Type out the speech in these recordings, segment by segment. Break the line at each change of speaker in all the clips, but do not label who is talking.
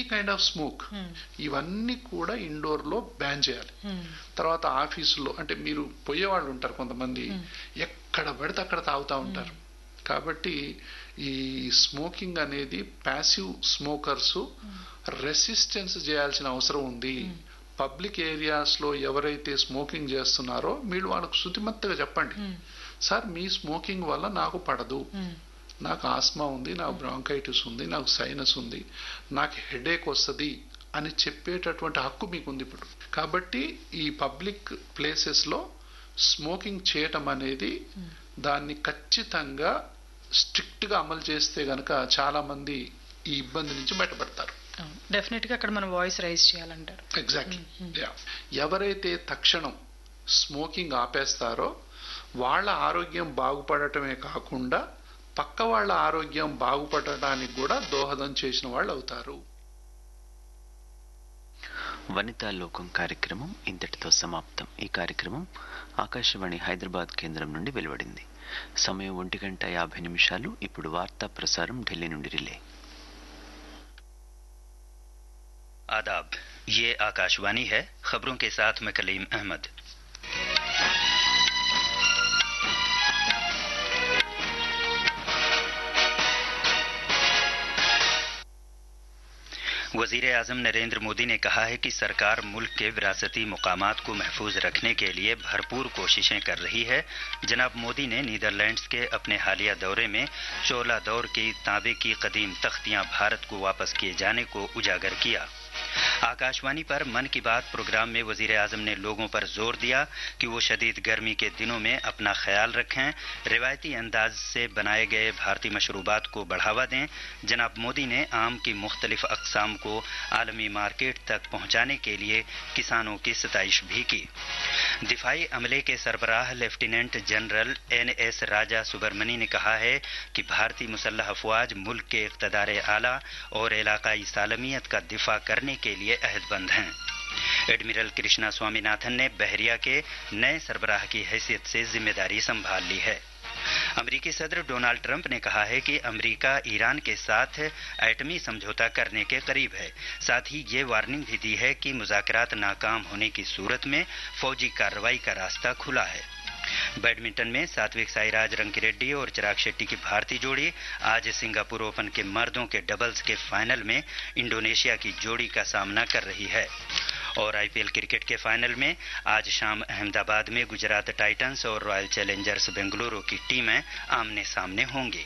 Kind of smoke ఇవన్నీ కూడా indoor లో బ్యాన్ చేయాలి. తర్వాత ఆఫీసులో అంటే మీరు పోయేవాళ్ళు ఉంటారు కొంతమంది, ఎక్కడ పడితే అక్కడ తాగుతూ ఉంటారు. కాబట్టి ఈ స్మోకింగ్ అనేది ప్యాసివ్ స్మోకర్స్ రెసిస్టెన్స్ చేయాల్సిన అవసరం ఉంది. పబ్లిక్ ఏరియాస్ లో ఎవరైతే స్మోకింగ్ చేస్తున్నారో మీరు వాళ్ళకు శుతిమెత్తగా చెప్పండి, సార్ మీ స్మోకింగ్ వల్ల నాకు పడదు, నాకు ఆస్మా ఉంది, నాకు బ్రాంకైటిస్ ఉంది, నాకు సైనస్ ఉంది, నాకు హెడేక్ వస్తుంది అని చెప్పేటటువంటి హక్కు మీకు ఉంది ఇప్పుడు. కాబట్టి ఈ పబ్లిక్ ప్లేసెస్ లో స్మోకింగ్ చేయటం అనేది దాన్ని ఖచ్చితంగా స్ట్రిక్ట్ గా అమలు చేస్తే గనక చాలా మంది ఈ ఇబ్బంది నుంచి బయటపడతారు.
డెఫినెట్ గా అక్కడ మనం వాయిస్ రైజ్ చేయాలంటారు.
ఎగ్జాక్ట్లీ. ఎవరైతే తక్షణం స్మోకింగ్ ఆపేస్తారో వాళ్ళ ఆరోగ్యం బాగుపడటమే కాకుండా పక్క వాళ్ళ ఆరోగ్యం బాగుపడటానికి కూడా దోహదం చేసిన వాళ్ళు అవుతారు.
వనితా లోకం కార్యక్రమం ఇంతటితో సమాప్తం. ఈ కార్యక్రమం ఆకాశవాణి హైదరాబాద్ కేంద్రం నుండి వెలువడింది. సమయం 1:50. ఇప్పుడు వార్తా ప్రసారం ఢిల్లీ నుండి రిలే.
आदाब, ये आकाशवाणी है। खबरों के साथ मैं कलीम अहमद। वज़ीर-ए-आज़म नरेंद्र मोदी ने कहा है कि सरकार मुल्क के विरासती मुकामात को महफूज रखने के लिए भरपूर कोशिशें कर रही है। जनाब मोदी ने नीदरलैंड्स के अपने हालिया दौरे में चोला दौर की तांबे की कदीम तख्तियां भारत को वापस किए जाने को उजागर किया। आकाशवाणी पर मन की बात प्रोग्राम में वज़ीर-ए-आज़म ने लोगों पर जोर दिया कि वो शदीद गर्मी के दिनों में अपना ख्याल रखें, रिवायती अंदाज से बनाए गए भारतीय मशरूबात को बढ़ावा दें। जनाब मोदी ने आम की मुख्तलिफ अक़साम को आलमी मार्केट तक पहुंचाने के लिए किसानों की सताइश भी की। दिफाई अमले के सरबराह लेफ्टिनेंट जनरल NS राजा सुब्रमणी ने कहा है कि भारतीय मुसल्लह अफवाज मुल्क के इक़्तिदार आला और इलाकाई सालमियत का दिफा करने के लिए अहदबंद हैं। एडमिरल कृष्णा स्वामीनाथन ने बहरिया के नए सरबराह की हैसियत से जिम्मेदारी संभाल ली है। अमरीकी सदर डोनाल्ड ट्रंप ने कहा है कि अमरीका ईरान के साथ एटमी समझौता करने के करीब है। साथ ही ये वार्निंग भी दी है कि मुज़ाकरात नाकाम होने की सूरत में फौजी कार्रवाई का रास्ता खुला है। बैडमिंटन में सात्विक साईराज रंकीरेड्डी और चिराग शेट्टी की भारतीय जोड़ी आज सिंगापुर ओपन के मर्दों के डबल्स के फाइनल में इंडोनेशिया की जोड़ी का सामना कर रही है। और IPL क्रिकेट के फाइनल में आज शाम अहमदाबाद में गुजरात टाइटंस और रॉयल चैलेंजर्स बेंगलुरु की टीमें आमने सामने होंगी।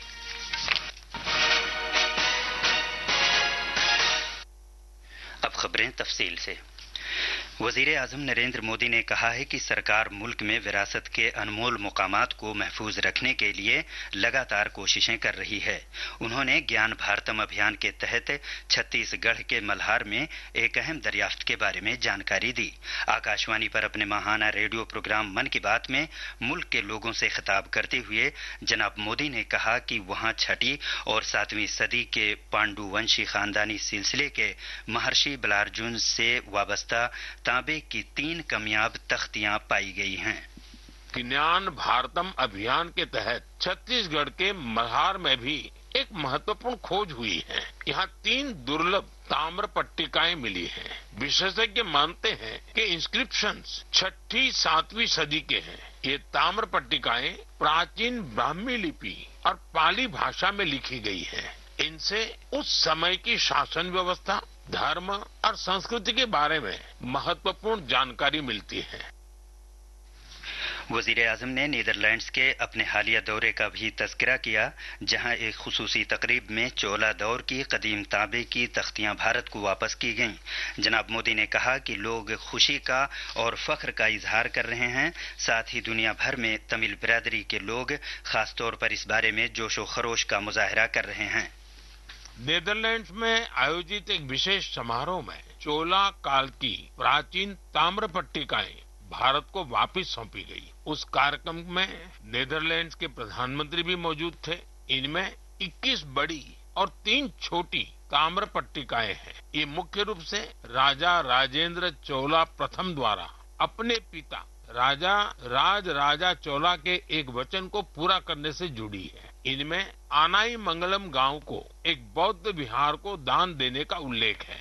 अब खबरें तफसील से। वज़ीर-ए-आज़म नरेंद्र मोदी ने कहा है कि सरकार मुल्क में विरासत के अनमोल मुकामात को महफूज रखने के लिए लगातार कोशिशें कर रही है। उन्होंने ज्ञान भारतम अभियान के तहत छत्तीसगढ़ के मल्हार में एक अहम दरियाफ्त के बारे में जानकारी दी। आकाशवाणी पर अपने माहाना रेडियो प्रोग्राम मन की बात में मुल्क के लोगों से खिताब करते हुए जनाब मोदी ने कहा कि वहां 6वीं और 7वीं सदी के पांडुवंशी खानदानी सिलसिले के महर्षि बलार्जुन से वाबस्ता तांबे की 3 कामयाब तख्तियां पाई गई हैं।
ज्ञान भारतम अभियान के तहत छत्तीसगढ़ के मल्हार में भी एक महत्वपूर्ण खोज हुई है। यहाँ 3 दुर्लभ ताम्र पट्टिकाएं मिली हैं। विशेषज्ञ मानते हैं कि इंस्क्रिप्शंस 6वीं 7वीं सदी के हैं। ये ताम्र पट्टिकाएं प्राचीन ब्राह्मी लिपि और पाली भाषा में लिखी गई हैं। इनसे उस समय की शासन व्यवस्था, धर्म और संस्कृति के बारे में महत्वपूर्ण जानकारी मिलती है।
वज़ीर-ए-आज़म ने नीदरलैंड्स के अपने हालिया दौरे का भी तज़किरा किया, जहां एक खुसूसी तकरीब में चोला दौर की कदीम तांबे की तख्तियां भारत को वापस की गईं। जनाब मोदी ने कहा कि लोग खुशी का और फख्र का इजहार कर रहे हैं। साथ ही दुनिया भर में तमिल बिरादरी के लोग खासतौर पर इस बारे में जोशो खरोश का मुजाहरा कर रहे हैं।
नीदरलैंड्स में आयोजित एक विशेष समारोह में चोला काल की प्राचीन ताम्र पट्टिकाएं भारत को वापस सौंपी गई। उस कार्यक्रम में नीदरलैंड्स के प्रधानमंत्री भी मौजूद थे। इनमें 21 बड़ी और 3 छोटी ताम्र पट्टिकाएं हैं। ये मुख्य रूप से राजा राजेंद्र चोला प्रथम द्वारा अपने पिता राजा चोला के एक वचन को पूरा करने से जुड़ी है। इनमें आनाई मंगलम गांव को एक बौद्ध विहार को दान देने का उल्लेख है।